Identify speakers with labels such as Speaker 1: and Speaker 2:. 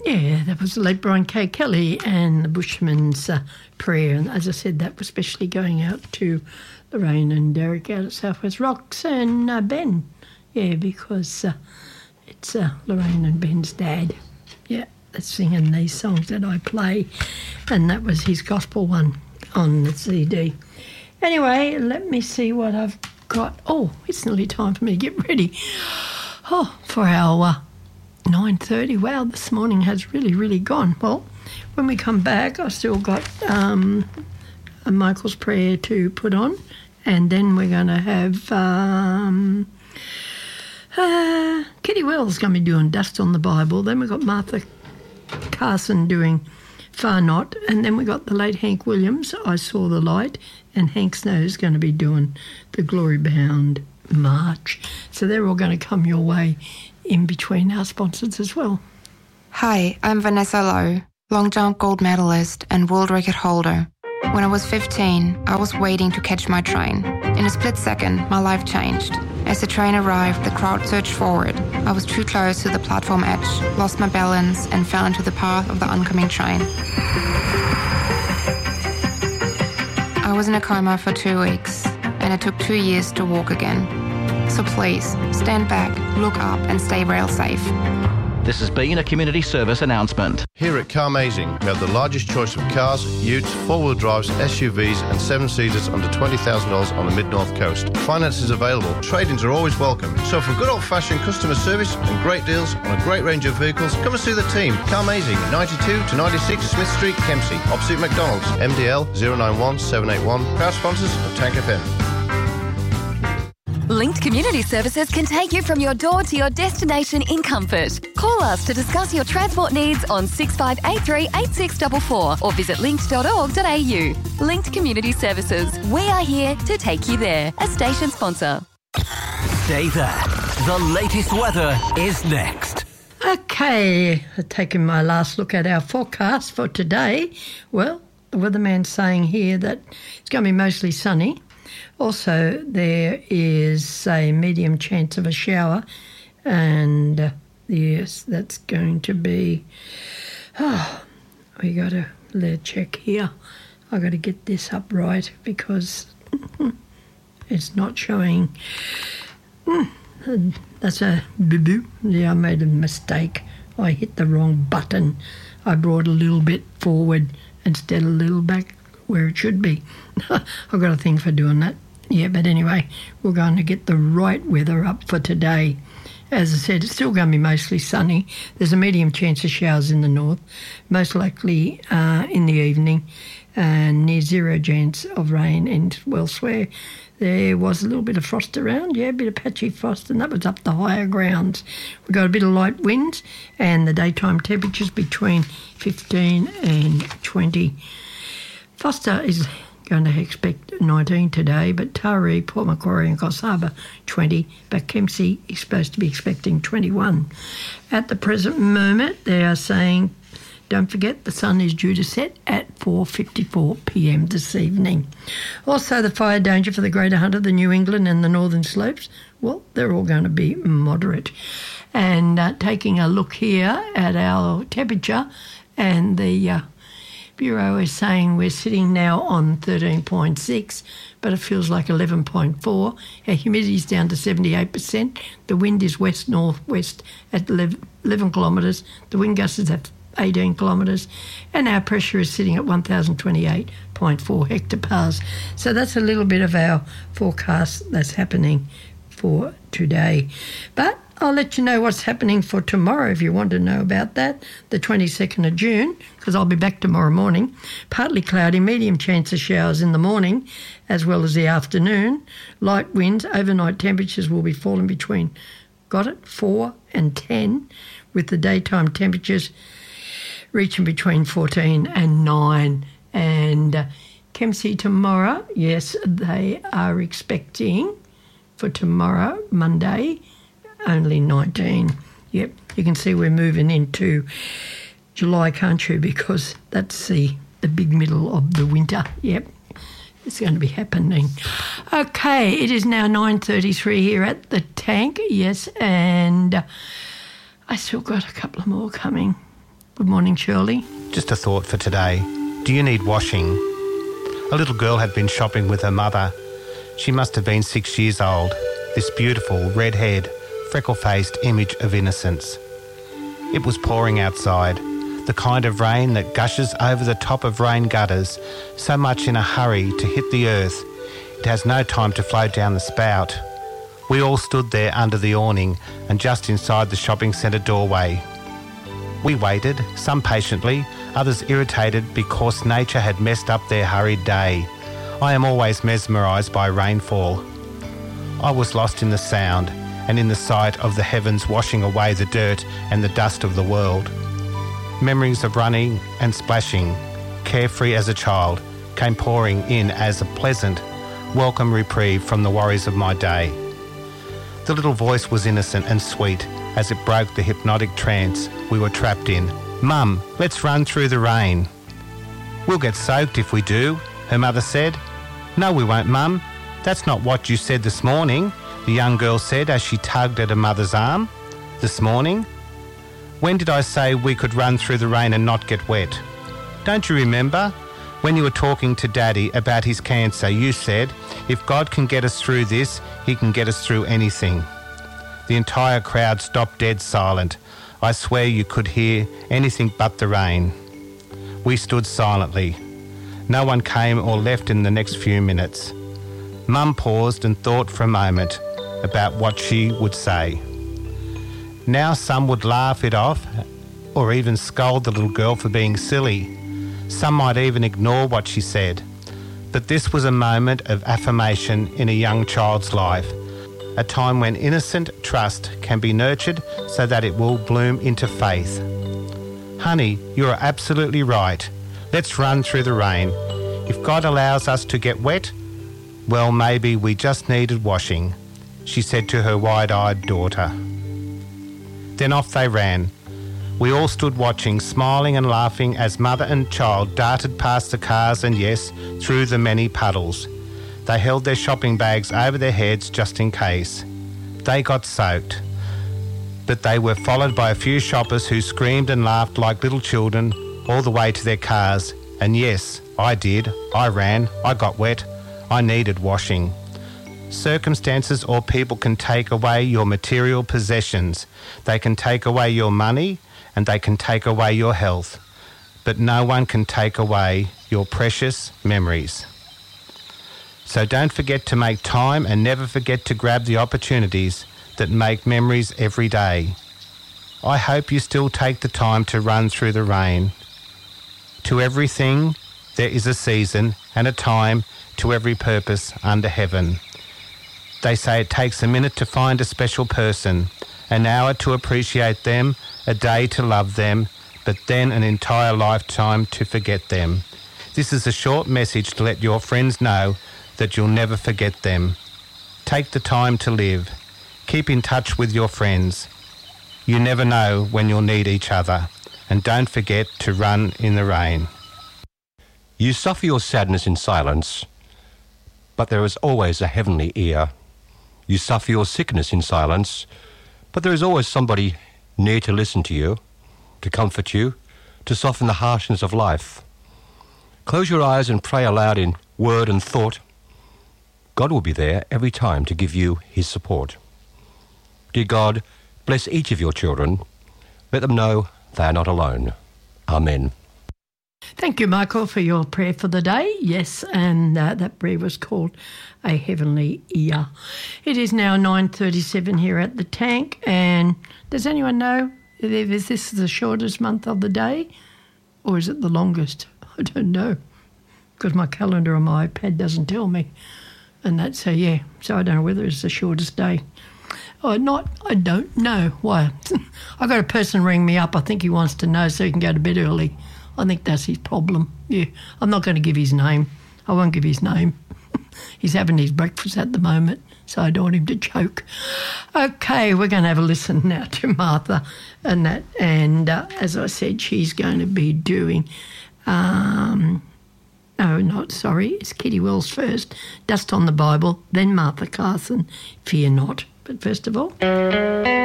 Speaker 1: Yeah, that was the late Brian K. Kelly and the Bushman's Prayer. And as I said, that was especially going out to Lorraine and Derek out at Southwest Rocks and Ben. Yeah, because it's Lorraine and Ben's dad. Yeah, that's singing these songs that I play. And that was his gospel one on the CD. Anyway, let me see what I've got. Oh, it's nearly time for me to get ready. Oh, for our 9:30. Wow, this morning has really, really gone. Well, when we come back, I've still got a Michael's Prayer to put on, and then we're going to have Kitty Wells going to be doing Dust on the Bible. Then we've got Martha Carson doing Far Not, and then we got the late Hank Williams, I Saw the Light, and Hank Snow is going to be doing the Glory Bound March. So they're all going to come your way in between our sponsors as well.
Speaker 2: Hi, I'm Vanessa Lowe, long jump gold medalist and world record holder. When I was 15, I was waiting to catch my train. In a split second, my life changed. As the train arrived, the crowd surged forward. I was too close to the platform edge, lost my balance, and fell into the path of the oncoming train. I was in a coma for 2 weeks, and it took 2 years to walk again. So please, stand back, look up, and stay rail safe.
Speaker 3: This has been a community service announcement.
Speaker 4: Here at Carmazing, we have the largest choice of cars, utes, four-wheel drives, SUVs and seven-seaters under $20,000 on the mid-north coast. Finance is available. Trade-ins are always welcome. So for good old-fashioned customer service and great deals on a great range of vehicles, come and see the team. Carmazing, 92 to 96 Smith Street, Kempsey, opposite McDonald's. MDL 091 781. Proud sponsors of Tank FM.
Speaker 5: Linked Community Services can take you from your door to your destination in comfort. Call us to discuss your transport needs on 6583 8644 or visit linked.org.au. Linked Community Services. We are here to take you there. A station sponsor.
Speaker 6: Stay there. The latest weather is next.
Speaker 1: Okay, taking my last look at our forecast for today. Well, the weatherman's saying here that it's going to be mostly sunny. Also, there is a medium chance of a shower, and yes, that's going to be. We got to check here. I got to get this up right because it's not showing. That's a boo-boo. Yeah, I made a mistake. I hit the wrong button. I brought a little bit forward instead of a little back where it should be. I've got a thing for doing that. Yeah, but anyway, we're going to get the right weather up for today. As I said, it's still going to be mostly sunny. There's a medium chance of showers in the north, most likely in the evening, and near zero chance of rain. And elsewhere, there was a little bit of frost around, yeah, a bit of patchy frost, and that was up the higher grounds. We've got a bit of light winds, and the daytime temperatures between 15 and 20. Foster is going to expect 19 today, but Taree, Port Macquarie and Coffs Harbour 20, but Kempsey is supposed to be expecting 21. At the present moment, they are saying, don't forget, the sun is due to set at 4:54 p.m. this evening. Also, the fire danger for the Greater Hunter, the New England and the Northern Slopes, well, they're all going to be moderate. And taking a look here at our temperature, and the Bureau is saying we're sitting now on 13.6, but it feels like 11.4. Our humidity's down to 78%. The wind is west-northwest at 11 kilometres. The wind gusts is at 18 kilometres. And our pressure is sitting at 1,028.4 hectopascals. So that's a little bit of our forecast that's happening for today. But I'll let you know what's happening for tomorrow if you want to know about that, the 22nd of June, because I'll be back tomorrow morning. Partly cloudy, medium chance of showers in the morning as well as the afternoon. Light winds, overnight temperatures will be falling between, 4 and 10, with the daytime temperatures reaching between 14 and 9. And Kempsey tomorrow, yes, they are expecting for tomorrow, Monday, only 19. Yep, you can see we're moving into July country because that's the big middle of the winter. Yep, it's going to be happening. Okay, it is now 9:33 here at the tank, yes, and I still got a couple of more coming. Good morning, Shirley.
Speaker 7: Just a thought for today. Do you need washing? A little girl had been shopping with her mother. She must have been 6 years old, this beautiful, red-haired, freckle-faced image of innocence. It was pouring outside, the kind of rain that gushes over the top of rain gutters, so much in a hurry to hit the earth, it has no time to flow down the spout. We all stood there under the awning and just inside the shopping centre doorway. We waited, some patiently, others irritated because nature had messed up their hurried day. I am always mesmerised by rainfall. I was lost in the sound and in the sight of the heavens washing away the dirt and the dust of the world. Memories of running and splashing, carefree as a child, came pouring in as a pleasant, welcome reprieve from the worries of my day. The little voice was innocent and sweet as it broke the hypnotic trance we were trapped in. "Mum, let's run through the rain." "We'll get soaked if we do," her mother said. "No, we won't, Mum. That's not what you said this morning," the young girl said as she tugged at her mother's arm. "This morning? When did I say we could run through the rain and not get wet? Don't you remember? When you were talking to Daddy about his cancer, you said, if God can get us through this, he can get us through anything." The entire crowd stopped dead silent. I swear you could hear anything but the rain. We stood silently. No one came or left in the next few minutes. Mum paused and thought for a moment about what she would say. Now some would laugh it off or even scold the little girl for being silly. Some might even ignore what she said. But this was a moment of affirmation in a young child's life, a time when innocent trust can be nurtured so that it will bloom into faith. "Honey, you are absolutely right. Let's run through the rain. If God allows us to get wet, well, maybe we just needed washing," she said to her wide-eyed daughter. Then off they ran. We all stood watching, smiling and laughing as mother and child darted past the cars and, yes, through the many puddles. They held their shopping bags over their heads just in case. They got soaked, but they were followed by a few shoppers who screamed and laughed like little children all the way to their cars. And yes, I did. I ran. I got wet. I needed washing. Circumstances or people can take away your material possessions. They can take away your money and they can take away your health. But no one can take away your precious memories. So don't forget to make time and never forget to grab the opportunities that make memories every day. I hope you still take the time to run through the rain. To everything, there is a season and a time to every purpose under heaven. They say it takes a minute to find a special person, an hour to appreciate them, a day to love them, but then an entire lifetime to forget them. This is a short message to let your friends know that you'll never forget them. Take the time to live. Keep in touch with your friends. You never know when you'll need each other. And don't forget to run in the rain.
Speaker 8: You suffer your sadness in silence, but there is always a heavenly ear. You suffer your sickness in silence, but there is always somebody near to listen to you, to comfort you, to soften the harshness of life. Close your eyes and pray aloud in word and thought. God will be there every time to give you his support. Dear God, bless each of your children. Let them know they are not alone. Amen.
Speaker 1: Thank you, Michael, for your prayer for the day. Yes, and that prayer was called A Heavenly Ear. It is now 9:37 here at the tank, and does anyone know if this is the shortest month of the day or is it the longest? I don't know, because my calendar on my iPad doesn't tell me. And that's so I don't know whether it's the shortest day or not. I don't know. Why? I got a person ring me up. I think he wants to know so he can go to bed early. I think that's his problem. Yeah, I'm not going to give his name. I won't give his name. He's having his breakfast at the moment, so I don't want him to choke. Okay, we're going to have a listen now to Martha and that. And as I said, she's going to be doing... it's Kitty Wells first. Dust on the Bible, then Martha Carson, Fear Not. But first of all...